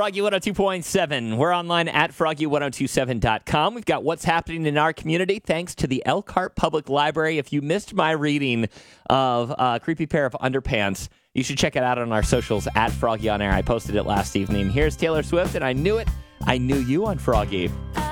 Froggy 102.7. We're online at froggy1027.com. We've got what's happening in our community thanks to the Elkhart Public Library. If you missed my reading of Creepy Pair of Underpants, you should check it out on our socials at Froggy on Air. I posted it last evening. Here's Taylor Swift, and I knew it. I knew you on Froggy.